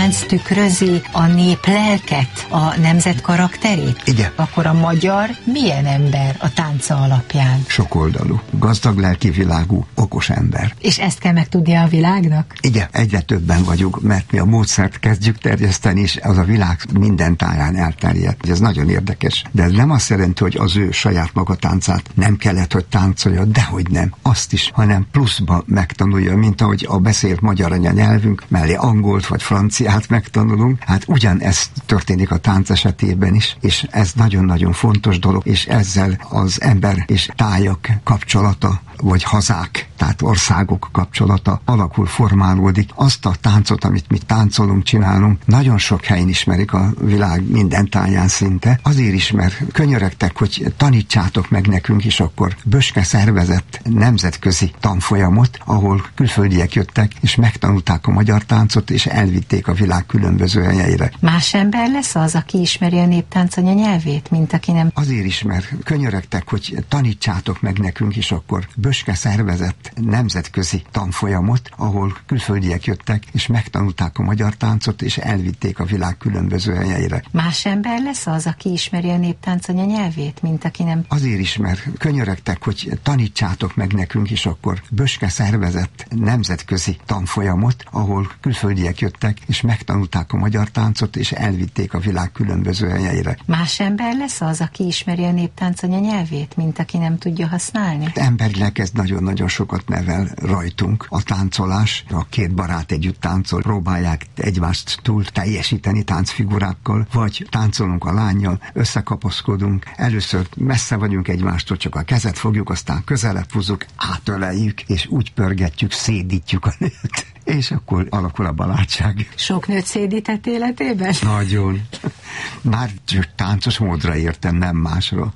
tánc tükrözi a nép lelket, a nemzet karakterét? Igen. Akkor a magyar milyen ember a tánca alapján? Sokoldalú, gazdag lelki világú, okos ember. És ezt kell megtudnia a világnak? Igen, egyre többen vagyunk, mert mi a módszert kezdjük terjeszteni, és az a világ minden táján elterjedt. Ez nagyon érdekes. De ez nem azt jelenti, hogy az ő saját maga táncát nem kellett, hogy táncolja, dehogy nem. Azt is, hanem pluszba megtanulja, mint ahogy a beszélt magyar anyanyelvünk mellé angolt vagy franciát megtanulunk. Hát ugyanez történik a tánc esetében is, és ez nagyon-nagyon fontos dolog, és ezzel az ember és tájak kapcsolata, vagy hazák, tehát országok kapcsolata alakul, formálódik. Azt a táncot, amit mi táncolunk, csinálunk, nagyon sok helyen ismerik a világ minden táján szinte. Azért is, mert könyörögtek, hogy tanítsátok meg nekünk is, akkor Böske szervezett nemzetközi tanfolyamot, ahol külföldiek jöttek, és megtanulták a magyar táncot, és elvitték a világ különböző helyeire. Más ember lesz az, aki ismeri a néptánc anyanyelvét, mint aki nem? Azért is, mert könyörögtek, hogy tanítsátok meg nekünk is, akkor Böske szervezett nemzetközi tanfolyamot, ahol külföldiek jöttek, és megtanulták a magyar táncot, és elvitték a világ különböző helyeire. Más ember lesz az, aki ismeri a néptánc anyanyelvét, mint aki nem? Azért is, mert könyörögtek, hogy tanítsátok meg nekünk is, akkor Böske szervezett nemzetközi tanfolyamot, ahol külföldiek jöttek, és megtanulták a magyar táncot, és elvitték a világ különböző helyeire. Más ember lesz az, aki ismeri a néptánc anyanyelvét, mint aki nem tudja használni? Emberileg ez nagyon-nagyon sokat nevel rajtunk. A táncolás, a két barát együtt táncol, próbálják egymást túl teljesíteni táncfigurákkal, vagy táncolunk a lánnyal, összekapaszkodunk, először messze vagyunk egymástól, csak a kezet fogjuk, aztán közelebb húzzuk, átöleljük, és úgy pörgetjük, szédítjük a nőt. És akkor alakul a barátság. Sok nőt szédített életében? Nagyon. Már csak táncos módra értem, nem másra.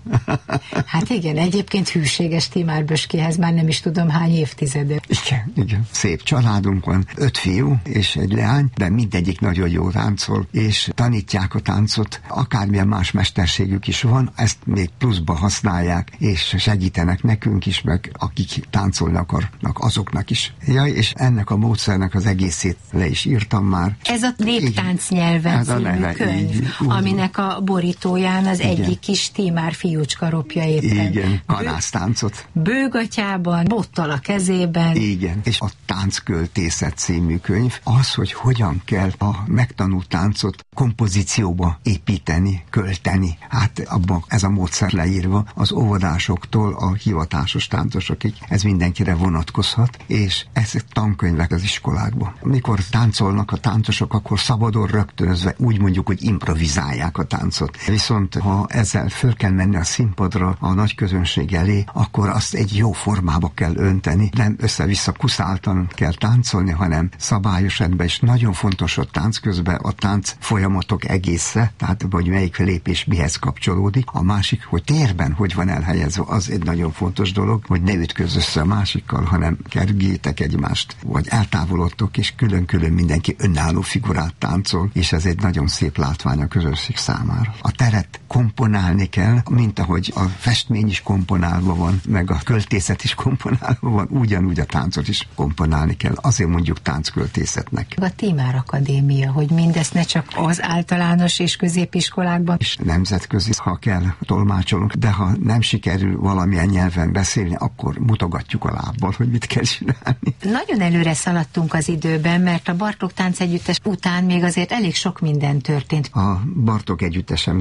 Hát igen, egyébként hűséges Timár Böskéhez már nem is tudom hány évtizede. Igen. Szép családunk van, 5 fiú és egy leány, de mindegyik nagyon jó táncol, és tanítják a táncot, akármilyen más mesterségük is van, ezt még pluszba használják, és segítenek nekünk is, meg akik táncolni akarnak, azoknak is. Ja, és ennek a módszernek az egészét le is írtam már. Ez a Néptánc nyelven című könyv, aminek a borítóján az egyik kis Timár fiúcska ropja éppen. Igen, kanásztáncot. Bőgatyában, bottal a kezében. Igen, és a Táncköltészet című könyv az, hogy hogyan kell a megtanult táncot kompozícióba építeni, költeni. Hát abban ez a módszer leírva az óvodásoktól a hivatásos táncosokig, ez mindenkire vonatkozhat, és ezek tankönyvek az iskolákban. Amikor táncolnak a táncosok, akkor szabadon rögtönözve úgy mondjuk, hogy improvizálják a táncot. Viszont ha ezzel föl kell menni a színpadra a nagy közönség elé, akkor azt egy jó formába kell önteni. Nem össze-vissza kuszáltan kell táncolni, hanem szabályos rendben, és nagyon fontos a tánc közben a tánc folyamatok egésze, tehát hogy melyik lépés mihez kapcsolódik. A másik, hogy térben hogy van elhelyezve, az egy nagyon fontos dolog, hogy ne ütközz össze a másikkal, hanem kerüljétek egymást, vagy eltávolodtok, és külön-külön mindenki önálló figurát táncol, és ez egy nagyon szép látvány a közönség számára. A teret komponálni kell, mint ahogy a festmény is komponálva van, meg a költészet is komponálva van, ugyanúgy a táncot is komponálni kell. Azért mondjuk táncköltészetnek. A Timár Akadémia, hogy mindezt ne csak az általános és középiskolákban. És nemzetközi, ha kell, tolmácsolunk, de ha nem sikerül valamilyen nyelven beszélni, akkor mutogatjuk a lábbal, hogy mit kell csinálni. Nagyon előre szaladtunk az időben, mert a Bartók Táncegyüttes után még azért elég sok minden történt. A Bartók Együttesen